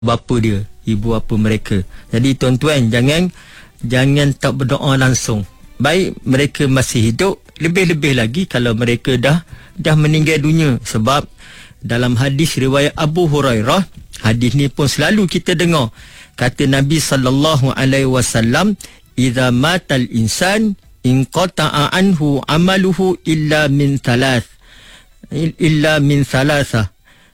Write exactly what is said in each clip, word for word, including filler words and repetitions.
bapa dia, ibu bapa mereka. Jadi tuan-tuan, jangan jangan tak berdoa langsung. Baik mereka masih hidup, lebih-lebih lagi kalau mereka dah dah meninggal dunia. Sebab dalam hadis riwayat Abu Hurairah, hadis ni pun selalu kita dengar. Kata Nabi sallallahu alaihi wasallam, "Idza matal insan inqata'a anhu amaluhu illa min thalath." Illa min thalatha.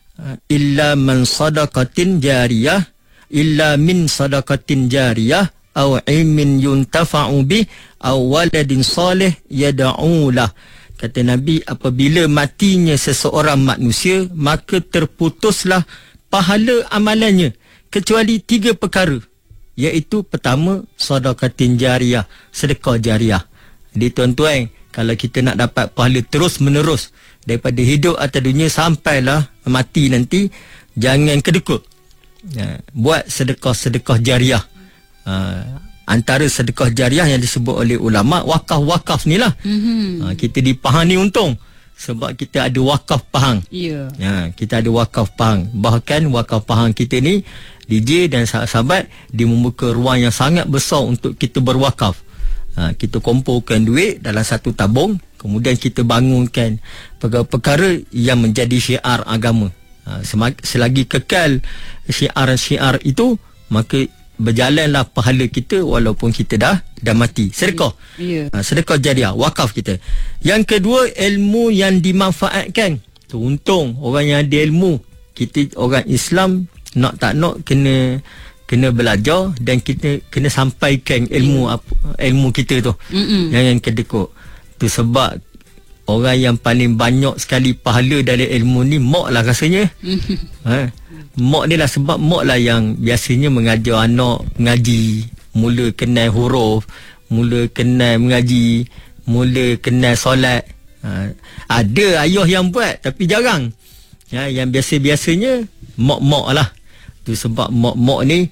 Illa man sadaqatin jariyah, illa min sadaqatin jariyah, aw ilmin yuntafa'u bih, aw waladin salih yad'u lah. Kata Nabi, apabila matinya seseorang manusia, maka terputuslah pahala amalannya kecuali tiga perkara, iaitu pertama, sadaqatin jariyah, sedekah jariah. Jadi tuan-tuan, kalau kita nak dapat pahala terus menerus daripada hidup atau dunia sampailah mati nanti, jangan kedekut. Ya, buat sedekah-sedekah jariah. Ha, antara sedekah jariah yang disebut oleh ulama, wakaf-wakaf ni lah. Mm-hmm. Ha, kita di Pahang ni untung sebab kita ada wakaf Pahang. Yeah. Ya, kita ada wakaf Pahang. Bahkan wakaf Pahang kita ni, D J dan sahabat-sahabat, dia membuka ruang yang sangat besar untuk kita berwakaf. Ha, kita kumpulkan duit dalam satu tabung, kemudian kita bangunkan perkara-perkara yang menjadi syiar agama. Ha, selagi kekal syiar-syiar itu, maka berjalanlah pahala kita walaupun kita dah dah mati. Sedekah. Yeah. Ha, sedekah jariah, wakaf kita. Yang kedua, ilmu yang dimanfaatkan. Tu untung orang yang ada ilmu. Kita orang Islam nak tak nak kena kena belajar dan kita kena sampaikan ilmu yeah. apa, ilmu kita tu. Mm-mm. Jangan kedekut. Tu sebab orang yang paling banyak sekali pahala dari ilmu ni mak lah rasanya. Ha, mak ni lah, sebab mak lah yang biasanya mengajar anak mengaji, mula kenal huruf, mula kenal mengaji, mula kenal solat. Ha, ada ayah yang buat tapi jarang. Ha, yang biasa-biasanya mak-mak lah. Tu sebab mak-mak ni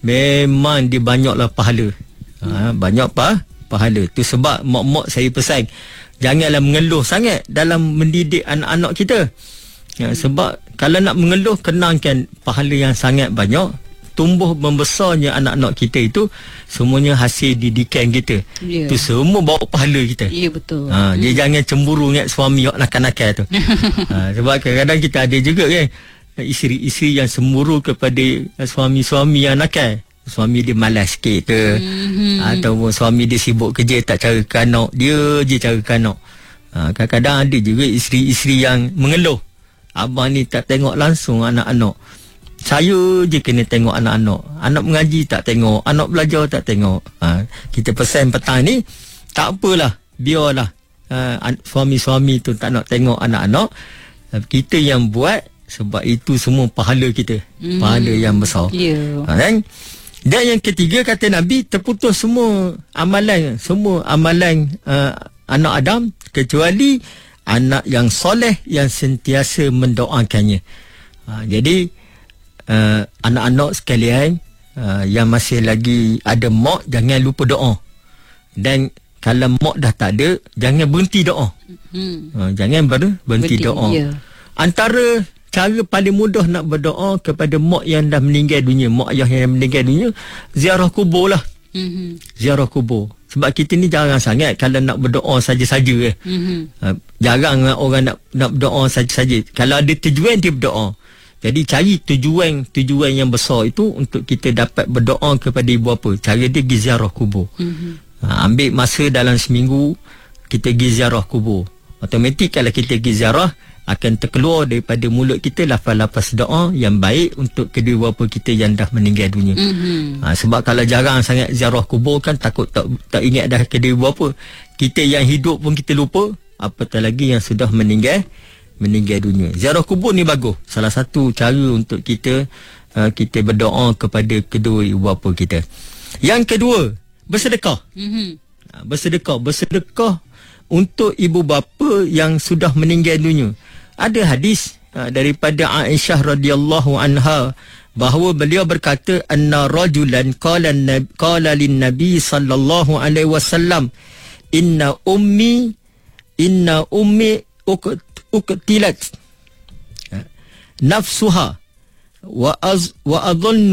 memang dia banyaklah pahala. Ha, banyak apa? Pahala. Tu sebab mak-mak saya pesan, janganlah mengeluh sangat dalam mendidik anak-anak kita. Ya, sebab kalau nak mengeluh, kenangkan pahala yang sangat banyak. Tumbuh membesarnya anak-anak kita itu semuanya hasil didikan kita. Yeah. Itu semua bawa pahala kita. Ya, yeah, betul. Ha, dia hmm. jangan cemburu dengan suami yang nakal-nakal tu. Ha, sebab kadang-kadang kita ada juga kan, isteri-isteri yang cemburu kepada suami-suami yang nakal. Suami dia malas sikit ke, mm-hmm. ataupun suami dia sibuk kerja, tak carakan anak, dia je carakan anak. Ha, kadang-kadang ada juga isteri-isteri yang mengeluh, abang ni tak tengok langsung anak-anak, saya je kena tengok anak-anak, anak mengaji tak tengok, anak belajar tak tengok. Ha, kita pesan petang ni, tak apalah, biarlah ha, suami-suami tu tak nak tengok anak-anak, kita yang buat. Sebab itu semua pahala kita, mm. pahala yang besar. Yeah. Ha, kan? Dan yang ketiga, kata Nabi, terputus semua amalan, semua amalan uh, anak Adam, kecuali anak yang soleh yang sentiasa mendoakannya. Ha, jadi uh, anak-anak sekalian uh, yang masih lagi ada mak, jangan lupa doa. Dan kalau mak dah tak ada, jangan berhenti doa. Mm. Ha, jangan ber- berhenti, berhenti doa. Yeah. Antara cara paling mudah nak berdoa kepada mak yang dah meninggal dunia, mak ayah yang meninggal dunia, ziarah kubur lah. Mm-hmm. Ziarah kubur. Sebab kita ni jarang sangat kalau nak berdoa saja-saja. Eh. Mm-hmm. Uh, jarang orang nak nak berdoa saja-saja. Kalau ada tujuan, dia berdoa. Jadi cari tujuan tujuan yang besar itu untuk kita dapat berdoa kepada ibu bapa. Cara dia pergi ziarah kubur. Mm-hmm. Uh, ambil masa dalam seminggu, kita pergi ziarah kubur. Automatik kalau kita pergi ziarah, akan terkeluar daripada mulut kita lafaz-lafaz doa yang baik untuk kedua bapa kita yang dah meninggal dunia. Mm-hmm. Ha, sebab kalau jarang sangat ziarah kubur kan, takut tak, tak ingat dah kedua bapa. Kita yang hidup pun kita lupa, apatah lagi yang sudah meninggal meninggal dunia. Ziarah kubur ni bagus. Salah satu cara untuk kita uh, kita berdoa kepada kedua ibu bapa kita. Yang kedua, bersedekah. Mm-hmm. Ha, bersedekah, bersedekah untuk ibu bapa yang sudah meninggal dunia. Ada hadis uh, daripada Aisyah radhiyallahu anha bahawa beliau berkata, anna rajulan qala qala lin nabi sallallahu alaihi wasallam, inna ummi inna ummi uqtilat nafsuha wa az wa adhannu